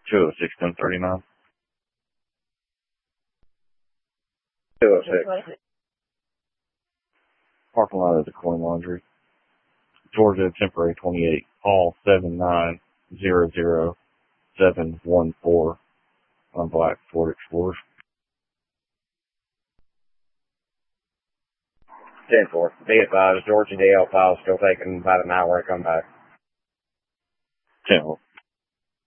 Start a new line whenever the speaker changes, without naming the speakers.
206 1039.
206.
Parking lot of the Coin Laundry. Georgia Temporary 28. Hall 7900714 on Black Ford Explorer.
10-4. Be advised, Georgia DL file still taking about an hour to come back.
10.